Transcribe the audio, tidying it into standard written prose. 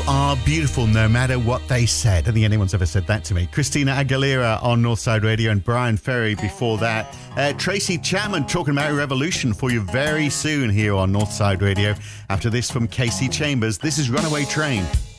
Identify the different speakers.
Speaker 1: are beautiful no matter what they said. I don't think anyone's ever said that to me. Christina Aguilera on Northside Radio and Brian Ferry before that. Tracy Chapman talking about Revolution for you very soon here on Northside Radio. After this from Casey Chambers, this is Runaway Train.